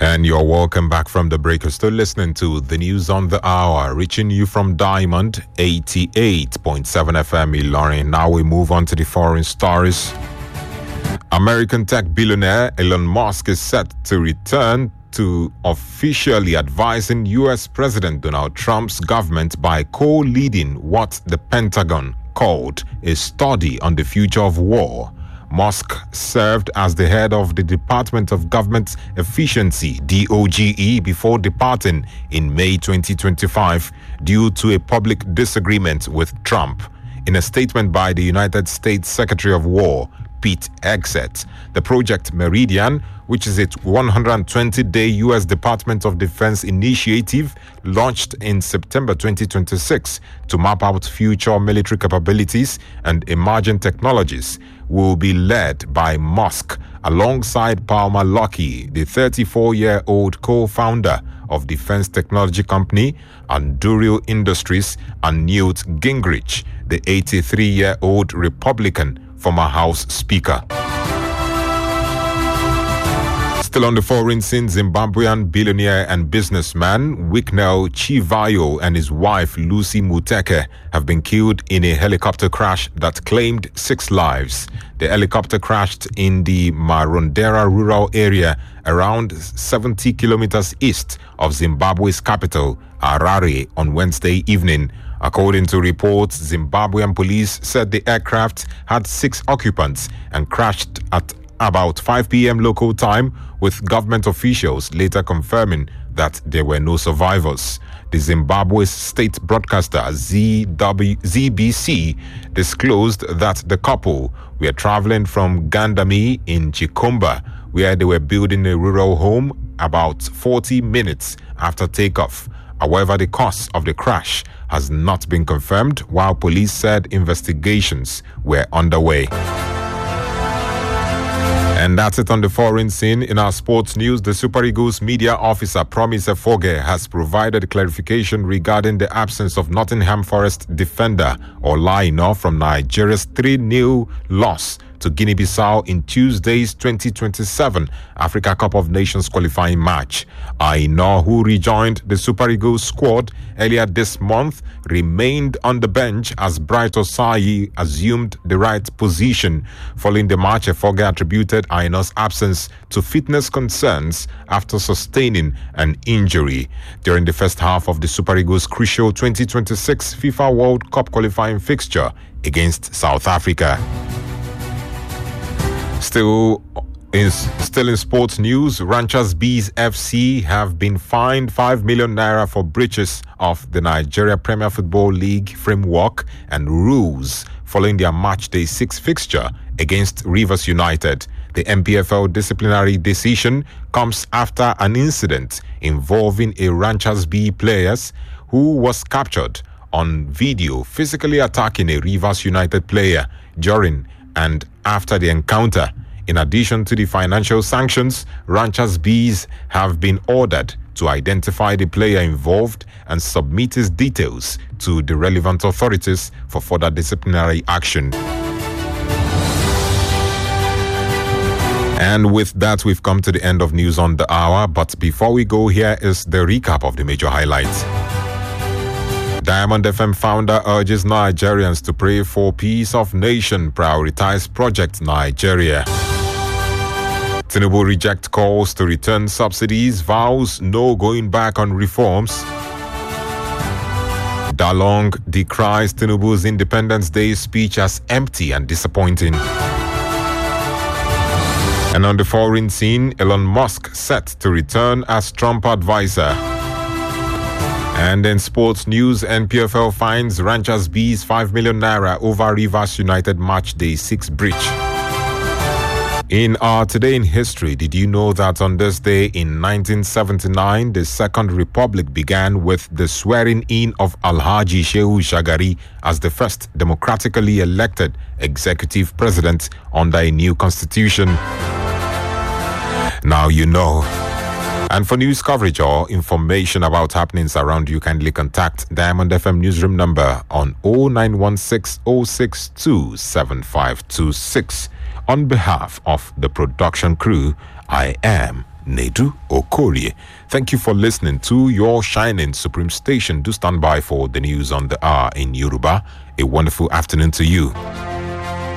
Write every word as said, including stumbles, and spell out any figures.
And you're welcome back from the break. You're still listening to the news on the hour, reaching you from Diamond eighty-eight point seven F M Ilorin. Now we move on to the foreign stories. American tech billionaire Elon Musk is set to return to officially advising U S President Donald Trump's government by co-leading what the Pentagon called a study on the future of war. Musk served as the head of the Department of Government Efficiency, D O G E, before departing in May twenty twenty-five due to a public disagreement with Trump. In a statement by the United States Secretary of War, Pete Hegseth, the Project Meridian, which is a one hundred twenty day U S Department of Defense initiative launched in September twenty twenty-six to map out future military capabilities and emerging technologies, will be led by Musk alongside Palmer Luckey, the thirty-four-year-old co-founder of defense technology company Anduril Industries, and Newt Gingrich, the eighty-three-year-old Republican former House Speaker. Still on the foreign scene, Zimbabwean billionaire and businessman Wicknell Chivayo and his wife Lucy Muteke have been killed in a helicopter crash that claimed six lives. The helicopter crashed in the Marondera rural area around seventy kilometers east of Zimbabwe's capital, Harare, on Wednesday evening. According to reports, Zimbabwean police said the aircraft had six occupants and crashed at about five p.m. local time, with government officials later confirming that there were no survivors. The Zimbabwe state broadcaster Z W Z B C disclosed that the couple were traveling from Gandami in Chikomba, where they were building a rural home, about forty minutes after takeoff. However, the cause of the crash has not been confirmed, while police said investigations were underway. And that's it on the foreign scene. In our sports news, the Super Eagles media officer Promise Efoge has provided clarification regarding the absence of Nottingham Forest defender Ola Aina from Nigeria's three nil loss to Guinea-Bissau in Tuesday's twenty twenty-seven Africa Cup of Nations qualifying match. Aina, who rejoined the Super Eagles squad earlier this month, remained on the bench as Bright Osayi assumed the right position. Following the match, Efoge attributed Aina's absence to fitness concerns after sustaining an injury. During the first half of the Super Eagles' crucial twenty twenty-six FIFA World Cup qualifying fixture against South Africa. Still in, still in sports news, Ranchers Bees F C have been fined five million naira for breaches of the Nigeria Premier Football League framework and rules following their match day six fixture against Rivers United. The N P F L disciplinary decision comes after an incident involving a Ranchers Bee player who was captured on video physically attacking a Rivers United player during and after the encounter. In addition to the financial sanctions, Ranchers Bees have been ordered to identify the player involved and submit his details to the relevant authorities for further disciplinary action. And with that, we've come to the end of News on the Hour. But before we go, here is the recap of the major highlights. Diamond F M founder urges Nigerians to pray for peace of nation, prioritize Project Nigeria. Tinubu reject calls to return subsidies, vows no going back on reforms. Dalong decries Tinubu's Independence Day speech as empty and disappointing. And on the foreign scene, Elon Musk set to return as Trump advisor. And in sports news, N P F L fines Ranchers Bees five million naira over Rivers United match day six breach. In our Today in History, did you know that on this day in nineteen seventy-nine, the Second Republic began with the swearing-in of Alhaji Shehu Shagari as the first democratically elected executive president under a new constitution? Now you know. And for news coverage or information about happenings around you, kindly contact Diamond F M newsroom number on oh nine one six oh six two seven five two six. On behalf of the production crew, I am Nedu Okorie. Thank you for listening to your shining supreme station. Do stand by for the news on the hour in Yoruba. A wonderful afternoon to you.